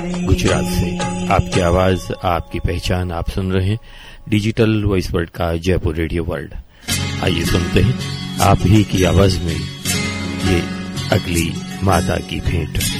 गुजरात से आपकी आवाज, आपकी पहचान। आप सुन रहे हैं डिजिटल वॉइस वर्ल्ड का जयपुर रेडियो वर्ल्ड। आइए सुनते हैं आप ही की आवाज में ये अगली माता की भेंट।